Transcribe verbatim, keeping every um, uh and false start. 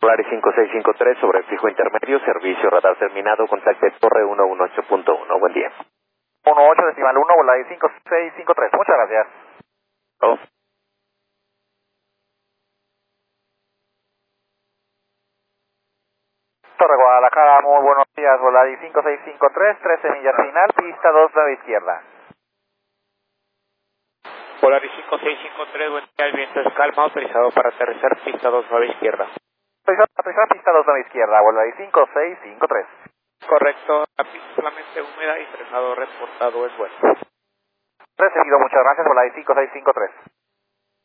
Polaris cinco seis cinco tres sobre fijo intermedio, servicio radar terminado, contacte Torre ciento dieciocho punto uno, buen día. uno ocho decimal uno, Volaris cinco seis cinco tres, muchas gracias. Oh. Torre Guadalajara, muy buenos días, Volaris cinco seis cinco tres, trece millas final, pista dos, nueve izquierda. Polaris cinco seis cinco tres, buen día, el viento es calma, autorizado para aterrizar, pista dos, nueve izquierda. Aterrizar pista dos, nueve izquierda, Volaris cinco seis cinco tres. Correcto, la pista solamente húmeda y frenado reportado es bueno. Recibido, muchas gracias, Volaris cinco seis cinco tres.